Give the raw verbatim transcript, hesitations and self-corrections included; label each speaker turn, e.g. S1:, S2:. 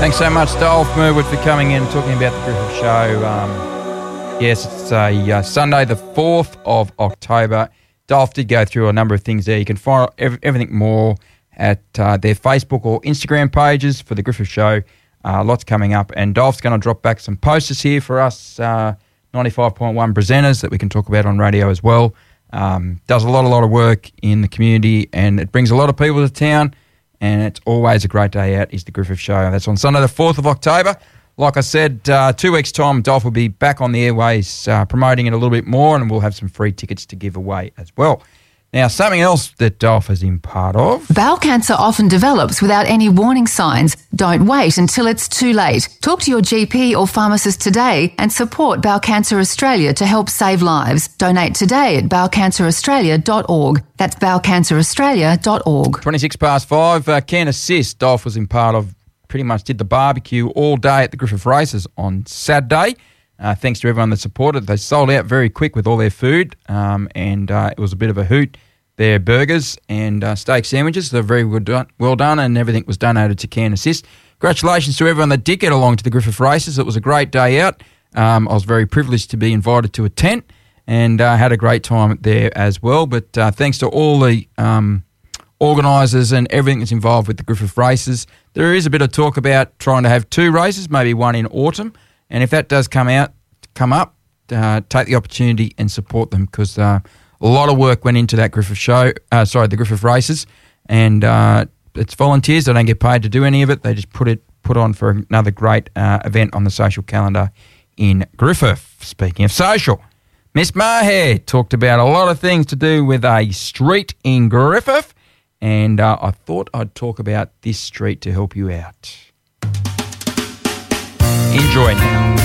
S1: Thanks so much, Dolph Merwood, for coming in and talking about the Griffith Show. Um, yes, it's a uh, Sunday, the fourth of October. Dolph did go through a number of things there. You can find ev- everything more at uh, their Facebook or Instagram pages for the Griffith Show. Uh, lots coming up. And Dolph's going to drop back some posters here for us, uh, ninety-five point one presenters that we can talk about on radio as well. Um, does a lot, a lot of work in the community, and it brings a lot of people to town. And it's always a great day out, is the Griffith Show. That's on Sunday the fourth of October. Like I said, uh, two weeks' time, Dolph will be back on the airways uh, promoting it a little bit more, and we'll have some free tickets to give away as well. Now, something else that Dolph is in part of.
S2: Bowel cancer often develops without any warning signs. Don't wait until it's too late. Talk to your G P or pharmacist today and support Bowel Cancer Australia to help save lives. Donate today at bowel cancer australia dot org. That's bowel cancer australia dot org.
S1: twenty-six past five, uh, Can Assist. Dolph was in part of, pretty much did the barbecue all day at the Griffith Races on Saturday. Uh, thanks to everyone that supported. They sold out very quick with all their food, um, and uh, it was a bit of a hoot. Their burgers and uh, steak sandwiches, they're very good done, well done, and everything was donated to Can Assist. Congratulations to everyone that did get along to the Griffith Races. It was a great day out. Um, I was very privileged to be invited to a tent and uh, had a great time there as well. But uh, thanks to all the um, organisers and everything that's involved with the Griffith Races. There is a bit of talk about trying to have two races, maybe one in autumn. And if that does come out, come up, uh, take the opportunity and support them, because uh, a lot of work went into that Griffith show, uh, sorry, the Griffith Races, and uh, it's volunteers. They don't get paid to do any of it. They just put it put on for another great uh, event on the social calendar in Griffith. Speaking of social, Miss Maher talked about a lot of things to do with a street in Griffith, and uh, I thought I'd talk about this street to help you out. Enjoy now.